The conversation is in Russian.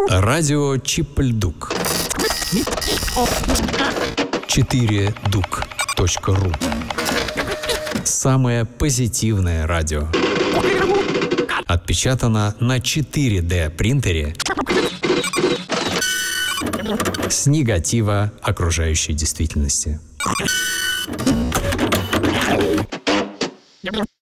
Радио Чип-Льдук. 4duк.ру. Самое позитивное радио. Отпечатано на 4D принтере с негатива окружающей действительности.